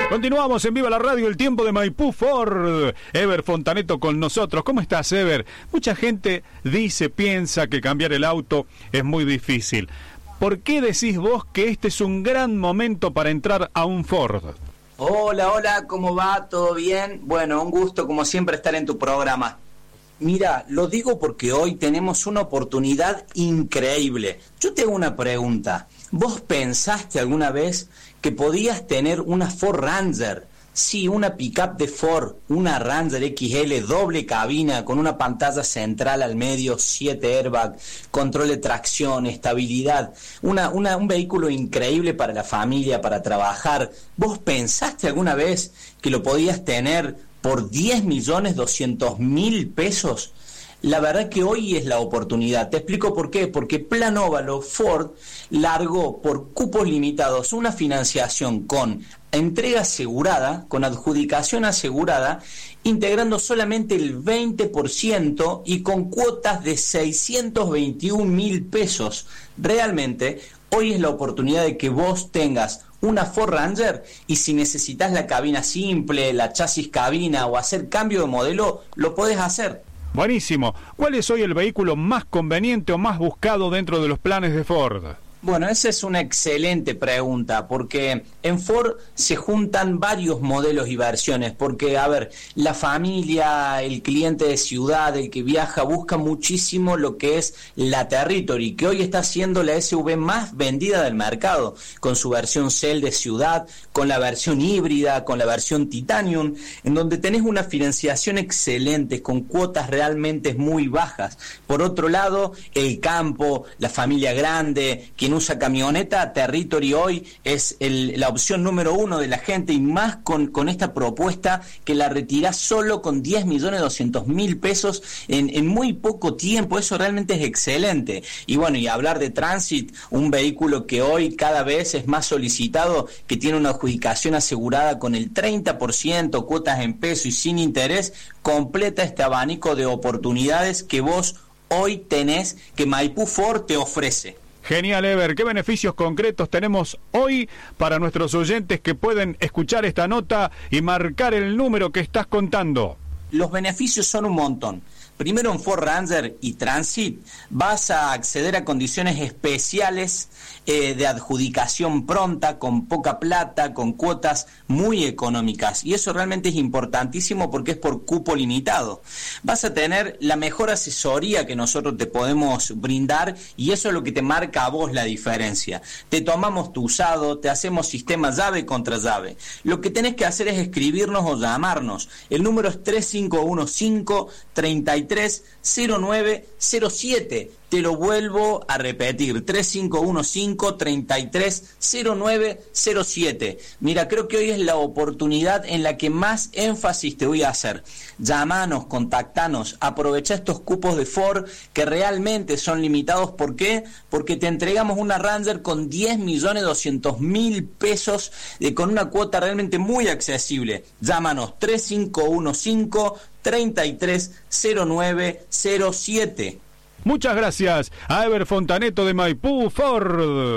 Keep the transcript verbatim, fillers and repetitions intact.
Continuamos en Viva la Radio, el tiempo de Maipú Ford. Ever Fontaneto con nosotros. ¿Cómo estás, Ever? Mucha gente dice, piensa que cambiar el auto es muy difícil. ¿Por qué decís vos que este es un gran momento para entrar a un Ford? Hola, hola, ¿cómo va? ¿Todo bien? Bueno, un gusto como siempre estar en tu programa. Mira, lo digo porque hoy tenemos una oportunidad increíble. Yo te hago una pregunta. ¿Vos pensaste alguna vez que podías tener una Ford Ranger? Sí, una pickup de Ford, una Ranger X L, doble cabina, con una pantalla central al medio, siete airbags, control de tracción, estabilidad, una, una, un vehículo increíble para la familia, para trabajar. ¿Vos pensaste alguna vez que lo podías tener por diez millones doscientos mil pesos? La verdad que hoy es la oportunidad. Te explico por qué. Porque Plan Óvalo Ford largó por cupos limitados una financiación con entrega asegurada, con adjudicación asegurada, integrando solamente el veinte por ciento y con cuotas de seiscientos veintiún mil pesos. Realmente, hoy es la oportunidad de que vos tengas una Ford Ranger y si necesitas la cabina simple, la chasis cabina o hacer cambio de modelo, lo podés hacer. Buenísimo. ¿Cuál es hoy el vehículo más conveniente o más buscado dentro de los planes de Ford? Bueno, esa es una excelente pregunta, porque en Ford se juntan varios modelos y versiones, porque, a ver, la familia, el cliente de ciudad, el que viaja, busca muchísimo lo que es la Territory, que hoy está siendo la S U V más vendida del mercado, con su versión Cell de ciudad, con la versión híbrida, con la versión Titanium, en donde tenés una financiación excelente, con cuotas realmente muy bajas. Por otro lado, el campo, la familia grande, quien usa camioneta, Territory hoy es el, la opción número uno de la gente, y más con, con esta propuesta que la retirás solo con diez millones doscientos mil pesos en, en muy poco tiempo. Eso realmente es excelente. Y bueno, y hablar de Transit, un vehículo que hoy cada vez es más solicitado, que tiene una adjudicación asegurada con el treinta por ciento, cuotas en peso y sin interés, completa este abanico de oportunidades que vos hoy tenés, que Maipú Ford te ofrece. Genial, Ever. ¿Qué beneficios concretos tenemos hoy para nuestros oyentes que pueden escuchar esta nota y marcar el número que estás contando? Los beneficios son un montón. Primero, en Ford Ranger y Transit vas a acceder a condiciones especiales eh, de adjudicación pronta, con poca plata, con cuotas muy económicas. Y eso realmente es importantísimo porque es por cupo limitado. Vas a tener la mejor asesoría que nosotros te podemos brindar, y eso es lo que te marca a vos la diferencia. Te tomamos tu usado, te hacemos sistema llave contra llave. Lo que tenés que hacer es escribirnos o llamarnos. El número es tres cinco uno cinco, treinta y tres cero nueve cero siete. Te lo vuelvo a repetir, tres cinco uno cinco, treinta y tres cero nueve cero siete. Mira, creo que hoy es la oportunidad en la que más énfasis te voy a hacer. Llámanos, contactanos, aprovecha estos cupos de Ford que realmente son limitados. ¿Por qué? Porque te entregamos una Ranger con diez millones doscientos mil pesos, eh, con una cuota realmente muy accesible. Llámanos, tres cinco uno cinco, treinta y tres cero nueve cero siete. Muchas gracias a Ever Fontaneto de Maipú Ford.